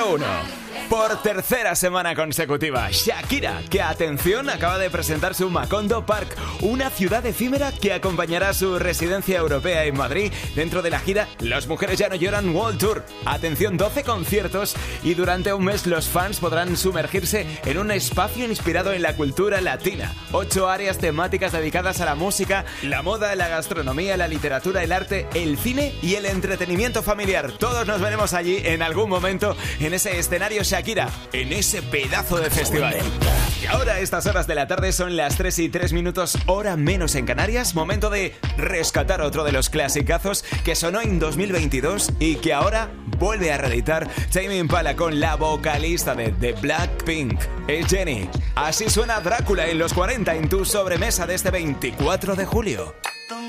1. Por tercera semana consecutiva, Shakira, que atención, acaba de presentar su Macondo Park, una ciudad efímera que acompañará su residencia europea en Madrid dentro de la gira Las Mujeres Ya No Lloran World Tour. Atención, 12 conciertos y durante un mes los fans podrán sumergirse en un espacio inspirado en la cultura latina. 8 áreas temáticas dedicadas a la música, la moda, la gastronomía, la literatura, el arte, el cine y el entretenimiento familiar. Todos nos veremos allí en algún momento en ese escenario Shakira, en ese pedazo de festival. Y ahora a estas horas de la tarde son las 3:03, hora menos en Canarias. Momento de rescatar otro de los clasicazos que sonó en 2022 y que ahora vuelve a reeditar Tame Impala con la vocalista de The Blackpink, es Jennie. Así suena Drácula en los 40 en tu sobremesa de este 24 de julio.